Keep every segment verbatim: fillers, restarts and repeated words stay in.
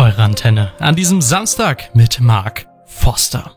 Eure Antenne an diesem Samstag mit Mark Forster.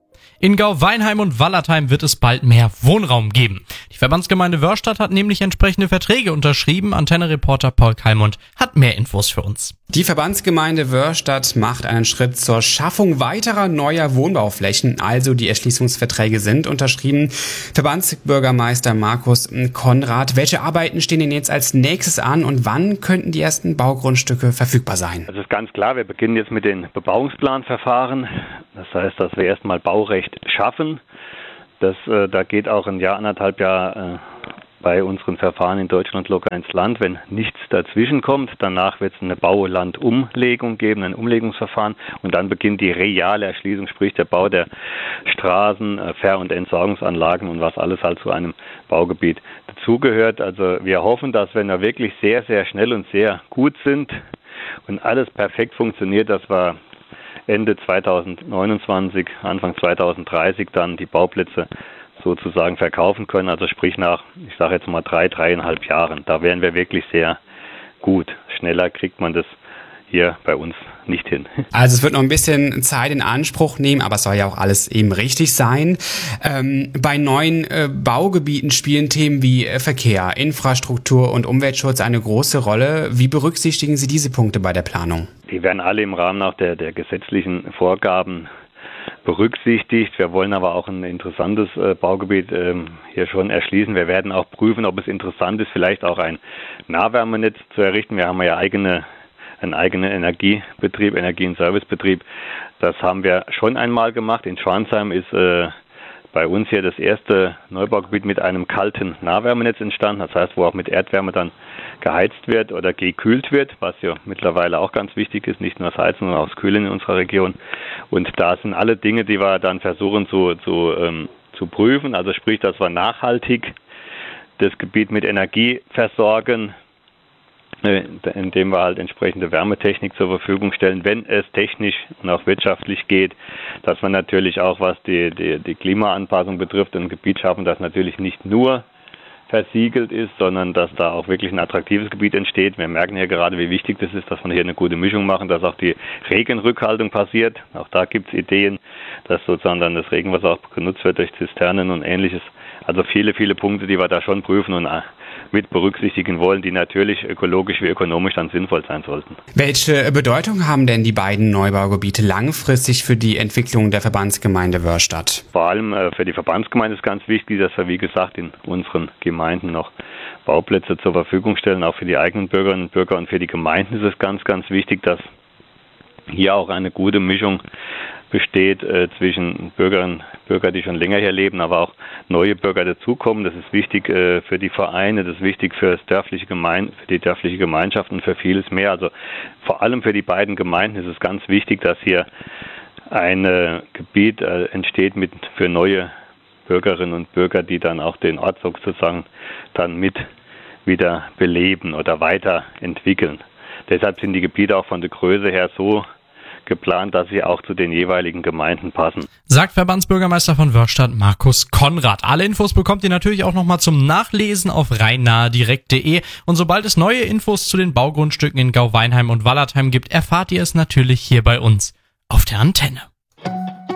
In Gau-Weinheim und Wallertheim wird es bald mehr Wohnraum geben. Die Verbandsgemeinde Wörrstadt hat nämlich entsprechende Verträge unterschrieben. Antenne-Reporter Paul Kalmund hat mehr Infos für uns. Die Verbandsgemeinde Wörrstadt macht einen Schritt zur Schaffung weiterer neuer Wohnbauflächen. Also die Erschließungsverträge sind unterschrieben. Verbandsbürgermeister Markus Konrad, welche Arbeiten stehen denn jetzt als nächstes an und wann könnten die ersten Baugrundstücke verfügbar sein? Das ist ganz klar, wir beginnen jetzt mit den Bebauungsplanverfahren. Das heißt, dass wir erstmal Baurecht schaffen. Das, äh, da geht auch ein Jahr, anderthalb Jahr äh, bei unseren Verfahren in Deutschland locker ins Land, wenn nichts dazwischen kommt. Danach wird es eine Baulandumlegung geben, ein Umlegungsverfahren, und dann beginnt die reale Erschließung, sprich der Bau der Straßen, äh, Ver- und Entsorgungsanlagen und was alles halt zu einem Baugebiet dazugehört. Also wir hoffen, dass wenn wir wirklich sehr, sehr schnell und sehr gut sind und alles perfekt funktioniert, dass wir Ende zweitausendneunundzwanzig, Anfang zweitausenddreißig dann die Bauplätze sozusagen verkaufen können. Also sprich nach, ich sage jetzt mal drei, dreieinhalb Jahren. Da wären wir wirklich sehr gut. Schneller kriegt man das hier bei uns nicht hin. Also es wird noch ein bisschen Zeit in Anspruch nehmen, aber es soll ja auch alles eben richtig sein. Ähm, bei neuen äh, Baugebieten spielen Themen wie äh, Verkehr, Infrastruktur und Umweltschutz eine große Rolle. Wie berücksichtigen Sie diese Punkte bei der Planung? Die werden alle im Rahmen auch der, der gesetzlichen Vorgaben berücksichtigt. Wir wollen aber auch ein interessantes äh, Baugebiet ähm, hier schon erschließen. Wir werden auch prüfen, ob es interessant ist, vielleicht auch ein Nahwärmenetz zu errichten. Wir haben ja eigene einen eigenen Energiebetrieb, Energie- und Servicebetrieb. Das haben wir schon einmal gemacht. In Schwansheim ist äh, bei uns hier das erste Neubaugebiet mit einem kalten Nahwärmenetz entstanden. Das heißt, wo auch mit Erdwärme dann geheizt wird oder gekühlt wird, was ja mittlerweile auch ganz wichtig ist, nicht nur das Heizen, sondern auch das Kühlen in unserer Region. Und da sind alle Dinge, die wir dann versuchen zu, zu, ähm, zu prüfen. Also sprich, dass wir nachhaltig das Gebiet mit Energie versorgen, indem wir halt entsprechende Wärmetechnik zur Verfügung stellen, wenn es technisch und auch wirtschaftlich geht, dass wir natürlich auch, was die, die, die Klimaanpassung betrifft, ein Gebiet schaffen, das natürlich nicht nur versiegelt ist, sondern dass da auch wirklich ein attraktives Gebiet entsteht. Wir merken ja gerade, wie wichtig das ist, dass wir hier eine gute Mischung machen, dass auch die Regenrückhaltung passiert. Auch da gibt es Ideen, dass sozusagen dann das Regenwasser auch genutzt wird durch Zisternen und Ähnliches. Also viele, viele Punkte, die wir da schon prüfen und mit berücksichtigen wollen, die natürlich ökologisch wie ökonomisch dann sinnvoll sein sollten. Welche Bedeutung haben denn die beiden Neubaugebiete langfristig für die Entwicklung der Verbandsgemeinde Wörrstadt? Vor allem äh, für die Verbandsgemeinde ist ganz wichtig, dass wir, wie gesagt, in unseren Gemeinden noch Bauplätze zur Verfügung stellen. Auch für die eigenen Bürgerinnen und Bürger und für die Gemeinden ist es ganz, ganz wichtig, dass hier auch eine gute Mischung besteht äh, zwischen Bürgerinnen und Bürgern, die schon länger hier leben, aber auch neue Bürger dazukommen. Das ist wichtig äh, für die Vereine, das ist wichtig für, das dörfliche Gemein- für die dörfliche Gemeinschaft und für vieles mehr. Also vor allem für die beiden Gemeinden ist es ganz wichtig, dass hier ein äh, Gebiet äh, entsteht mit für neue Bürgerinnen und Bürger, die dann auch den Ort sozusagen dann mit wieder beleben oder weiterentwickeln. Deshalb sind die Gebiete auch von der Größe her so geplant, dass sie auch zu den jeweiligen Gemeinden passen. Sagt Verbandsbürgermeister von Wörrstadt Markus Konrad. Alle Infos bekommt ihr natürlich auch nochmal zum Nachlesen auf rhein nahe direkt punkt de. Und sobald es neue Infos zu den Baugrundstücken in Gau-Weinheim und Wallertheim gibt, erfahrt ihr es natürlich hier bei uns auf der Antenne.